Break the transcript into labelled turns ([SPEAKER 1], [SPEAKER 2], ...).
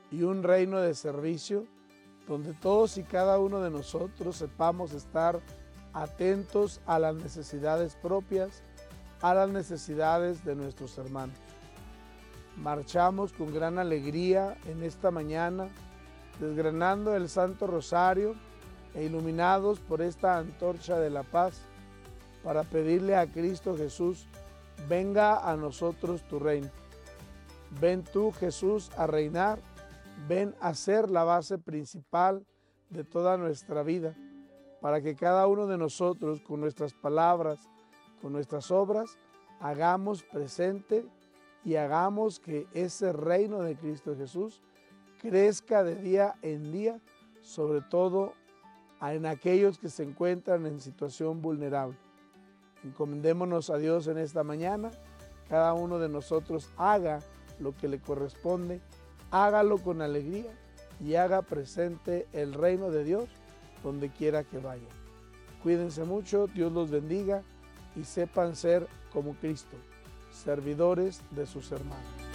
[SPEAKER 1] y un reino de servicio donde todos y cada uno de nosotros sepamos estar atentos a las necesidades propias, a las necesidades de nuestros hermanos. Marchamos con gran alegría en esta mañana, desgranando el Santo Rosario e iluminados por esta antorcha de la paz, para pedirle a Cristo Jesús: venga a nosotros tu reino. Ven tú, Jesús, a reinar, ven a ser la base principal de toda nuestra vida, para que cada uno de nosotros, con nuestras palabras, con nuestras obras, hagamos presente y hagamos que ese reino de Cristo Jesús crezca de día en día, sobre todo en aquellos que se encuentran en situación vulnerable. Encomendémonos a Dios en esta mañana. Cada uno de nosotros haga lo que le corresponde, hágalo con alegría y haga presente el reino de Dios donde quiera que vaya. Cuídense mucho, Dios los bendiga y sepan ser como Cristo, servidores de sus hermanos.